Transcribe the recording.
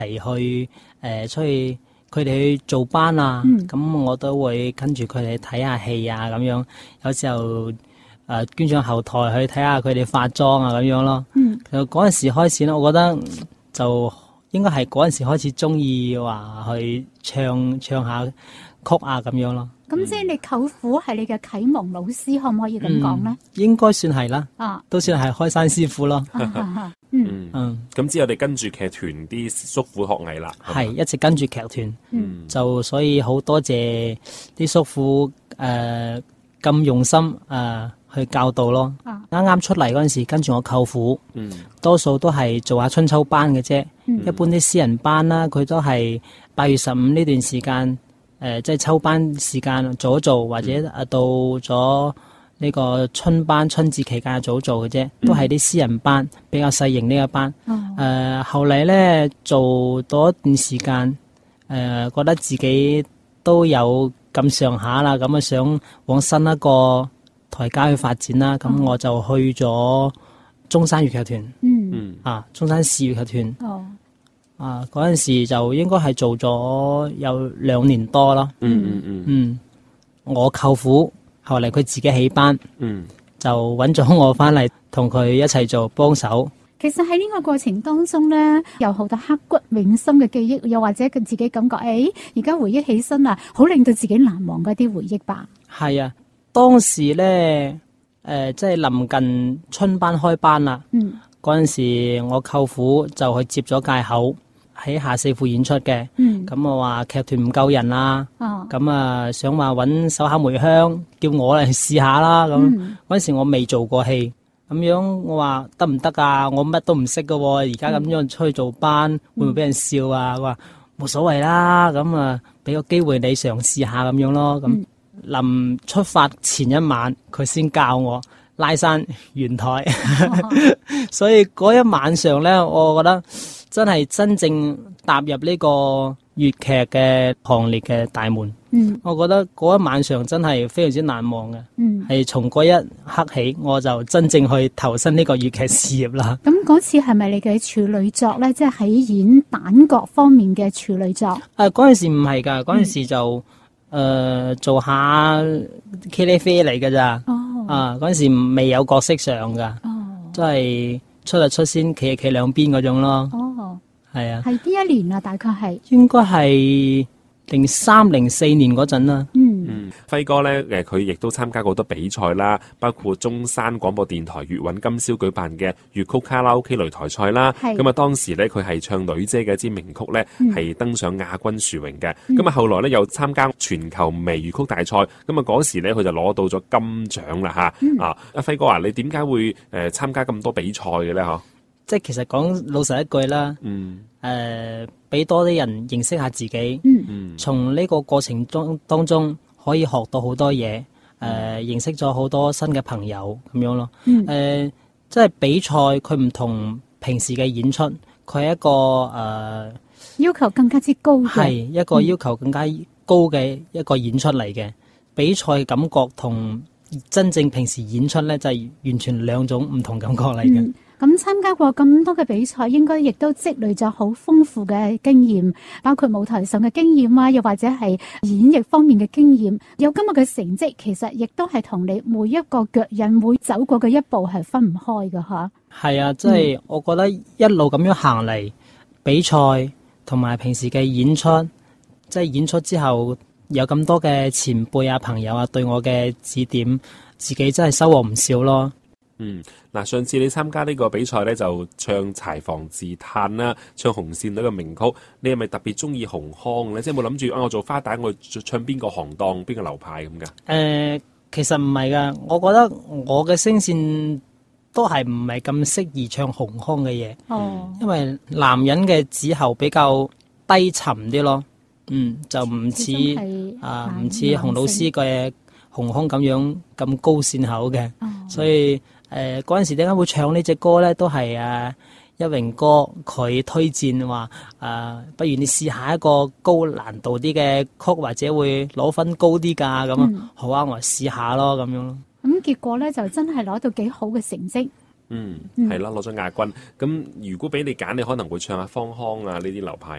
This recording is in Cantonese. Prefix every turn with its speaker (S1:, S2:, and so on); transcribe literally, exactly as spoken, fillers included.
S1: 嚟去誒、呃、出去，佢哋去做班啊，咁、嗯、我都會跟住佢哋睇下戲啊咁樣。有時候誒、呃、捐上後台去睇下佢哋化妝啊咁樣咯。嗯，嗰陣時開始咧，我覺得就應該係嗰陣時開始中意話去唱唱下曲啊咁樣咯。
S2: 咁即係你舅父係你嘅啟蒙老師，可唔可以咁講咧？
S1: 嗯，應該算係啦，
S2: 啊，
S1: 都算係開山師傅咯。
S2: 嗯
S3: 嗯，咁之後你跟住劇團啲叔父學藝啦，
S1: 係一直跟住劇團，嗯，就所以好多謝啲叔父誒咁用心誒、呃、去教導咯。啱啱、啊、出嚟嗰陣時，跟住我舅父，嗯，多數都係做下春秋班嘅啫，嗯、一般啲私人班啦，佢都係八月十五呢段時間。誒、呃，即係秋班時間做一做，或者啊到咗呢個春班春節期間早做嘅啫，都係啲私人班，比較細型呢個班。誒、嗯呃，後嚟咧做多一段時間，誒、呃，覺得自己都有咁上下啦，咁啊想往新一個台階去發展啦，咁、嗯、我就去咗中山粵劇團。嗯，啊，中山市粵劇團。哦。啊！嗰陣時就應該係做咗有兩年多咯。嗯嗯嗯。嗯，我舅父後嚟佢自己起班，嗯，就揾咗我翻嚟同佢一齊做幫手。
S2: 其實喺呢個過程當中咧，有好多刻骨銘心嘅記憶，又或者佢自己感覺，誒而家回憶起身啊，好令到自己難忘嗰啲回憶吧。
S1: 係啊，當時咧，誒、呃、即係臨近春班開班啦。嗯。嗰陣時我舅父就去接咗界口。喺下四庫演出嘅，咁、嗯、我話劇團唔夠人啦，咁啊、哦、想話揾手下梅香，叫我嚟試下啦。咁嗰陣時我未做過戲，咁樣我話得唔得啊？我乜都唔識噶，而家咁樣出去做班，嗯、會唔會俾人笑啊？我話冇所謂啦，咁啊俾個機會你嘗試下咁樣咯。咁臨、嗯、出發前一晚，佢先教我拉山圓台，哦、所以嗰一晚上咧，我覺得。真係真正踏入呢個粵劇嘅行列嘅大門，嗯，我覺得嗰一晚上真係非常之難忘嘅，嗯，係從嗰一刻起，我就真正去投身呢個粵劇事業啦。
S2: 咁嗰次係咪你嘅處女作咧？即係喺演旦角方面嘅處女作？誒、
S1: 呃，嗰陣時唔係㗎，嗰陣時就誒、嗯呃、做下茄喱啡嚟㗎咋，哦，啊嗰陣時未有角色上㗎，哦，都係出就出先，企企兩邊嗰種咯。哦。係啊，
S2: 係邊一年啊？大概係
S1: 應該係零三零四年嗰陣啦。
S2: 嗯
S3: 嗯，輝哥咧，誒，佢亦都參加過好多比賽啦，包括中山廣播電台粵韻今宵舉辦嘅粵曲卡拉 OK 擂台賽啦。咁啊是，當時咧佢係唱女姐嘅一支名曲咧，係、嗯、登上亞軍殊榮嘅。咁啊、嗯，後來咧又參加全球微粵曲大賽，咁啊嗰時咧佢就攞到咗金獎啦吓。嗯、啊，阿輝哥啊，你點解會誒參加咁多比賽嘅咧？嗬？
S1: 即係其實講老實一句啦，嗯，誒，俾多啲人認識下自己，嗯，從呢個過程中當中可以學到好多嘢，誒、呃，認識咗好多新嘅朋友咁樣咯，誒、呃，即係比賽佢唔同平時嘅演出，佢係一個誒、呃、
S2: 要求更加之高嘅，
S1: 係一個要求更加高嘅一個演出嚟嘅，嗯、比賽感覺同真正平時演出咧就係完全兩種唔同感覺嚟嘅。嗯
S2: 咁參加過咁多嘅比賽，應該亦都積累咗好豐富嘅經驗，包括舞台上嘅經驗啊，又或者係演繹方面嘅經驗。有今日嘅成績，其實亦都係同你每一個腳印每走過嘅一步係分唔開嘅嚇。
S1: 係啊，即係我覺得一路咁樣行嚟，比賽同埋平時嘅演出，即係演出之後有咁多嘅前輩啊、朋友啊對我嘅指點，自己真係收穫唔少咯。
S3: 嗯，嗱，上次你參加呢個比賽咧，就唱柴房自嘆啦，唱紅線女嘅名曲，你係咪特別中意紅腔咧？即係冇諗住啊，我做花旦，我唱邊個行當、邊個流派咁㗎？誒、
S1: 呃，其實唔係㗎，我覺得我嘅聲線都係唔係咁適宜唱紅腔嘅嘢。哦，因為男人嘅子喉比較低沉啲咯，嗯，就唔似啊，唔似洪老師嘅紅腔咁樣咁高線口嘅，哦、所以。誒嗰陣時點解會唱呢隻歌咧？都係誒一榮哥佢推薦話誒、呃，不如你試下一個高難度啲嘅曲，或者會攞分高啲㗎咁啊！嗯、好啊，我嚟試下咯咁樣咯。
S2: 咁結果咧就真係攞到幾好嘅成績。
S3: 嗯，係啦，攞咗亞軍。咁如果俾你揀，你可能會唱下方腔啊呢啲流派。